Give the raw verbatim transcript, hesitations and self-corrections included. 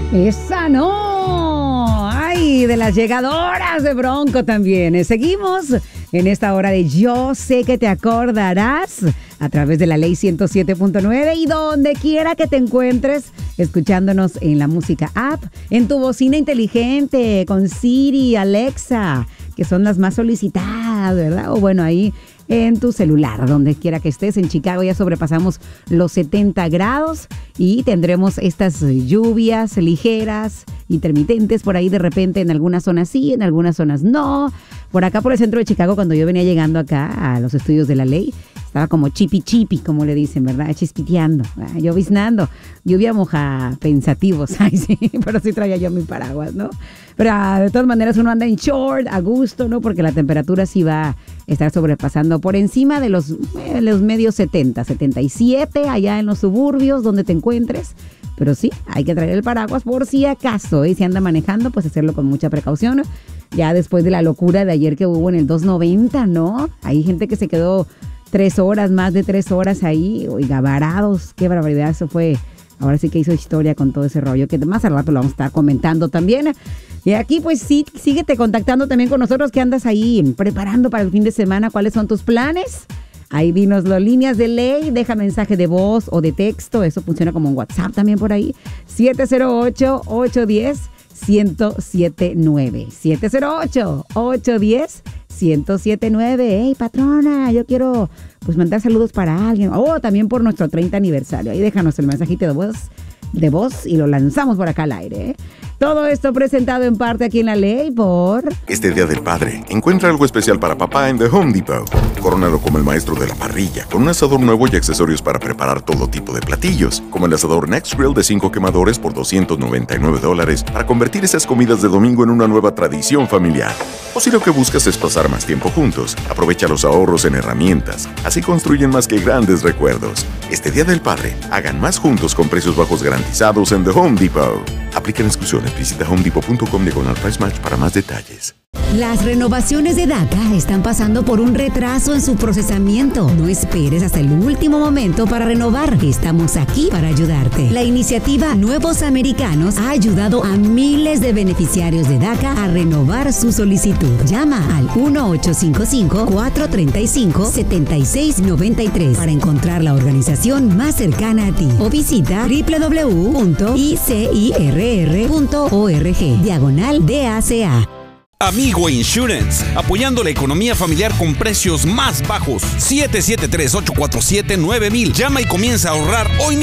Esa no. Ay, de las llegadoras de Bronco también. Eh, Seguimos en esta hora de Yo sé que te acordarás a través de la ley ciento siete punto nueve y donde quiera que te encuentres escuchándonos en la música app, en tu bocina inteligente, con Siri, Alexa, que son las más solicitadas, ¿verdad? O bueno, ahí en tu celular, donde quiera que estés. En Chicago ya sobrepasamos los setenta grados y tendremos estas lluvias ligeras, intermitentes, por ahí de repente en algunas zonas sí, en algunas zonas no. Por acá por el centro de Chicago, cuando yo venía llegando acá a los estudios de la ley, estaba como chipi chipi, como le dicen, ¿verdad? Chispiteando, ah, lloviznando, lluvia moja pensativos, ay sí, pero sí traía yo mi paraguas, ¿no? Pero ah, de todas maneras uno anda en short, a gusto, ¿no? Porque la temperatura sí va a estar sobrepasando por encima de los, eh, los medios setenta, setenta y siete, allá en los suburbios donde te encuentres. Pero sí, hay que traer el paraguas por si acaso, ¿eh? Si anda manejando, pues hacerlo con mucha precaución. Ya después de la locura de ayer que hubo en el dos noventa, ¿no? Hay gente que se quedó tres horas, más de tres horas ahí, oiga, varados, qué barbaridad, eso fue, ahora sí que hizo historia con todo ese rollo, que más al rato lo vamos a estar comentando también. Y aquí pues sí, síguete contactando también con nosotros, que andas ahí preparando para el fin de semana, cuáles son tus planes. Ahí dinos las líneas de ley, deja mensaje de voz o de texto, eso funciona como un WhatsApp también por ahí, siete cero ocho, ocho uno cero, uno cero siete nueve, siete cero ocho, ocho uno cero, uno cero siete nueve. Hey, patrona, yo quiero pues mandar saludos para alguien, o oh, también por nuestro treinta aniversario, ahí déjanos el mensajito de voz, de voz y lo lanzamos por acá al aire, ¿eh? Todo esto presentado en parte aquí en la ley por... Este Día del Padre, encuentra algo especial para papá en The Home Depot. Corónalo como el maestro de la parrilla, con un asador nuevo y accesorios para preparar todo tipo de platillos, como el asador Next Grill de cinco quemadores por doscientos noventa y nueve dólares, para convertir esas comidas de domingo en una nueva tradición familiar. O si lo que buscas es pasar más tiempo juntos, aprovecha los ahorros en herramientas. Así construyen más que grandes recuerdos. Este Día del Padre, hagan más juntos con precios bajos garantizados en The Home Depot. Aplican exclusiones. Visita home depot punto com diagonal price match para más detalles. Las renovaciones de DACA están pasando por un retraso en su procesamiento. No esperes hasta el último momento para renovar. Estamos aquí para ayudarte. La iniciativa Nuevos Americanos ha ayudado a miles de beneficiarios de DACA a renovar su solicitud. Llama al uno ocho cinco cinco, cuatro tres cinco, siete seis nueve tres para encontrar la organización más cercana a ti o visita doble u doble u doble u punto i c i r r punto org diagonal D A C A. Amigo Insurance, apoyando la economía familiar con precios más bajos. siete siete tres, ocho cuatro siete, nueve mil. Llama y comienza a ahorrar hoy mismo.